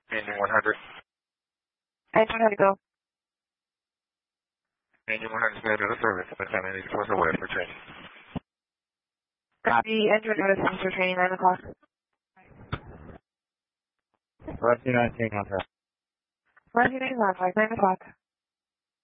Engine 100. Engine ready to go. Engine 100 is ready to service. By the time I need to force away for training. Copy. Engine notice for training 9 o'clock. Rescue 19 contract. Rescue 9 o'clock, 9 o'clock.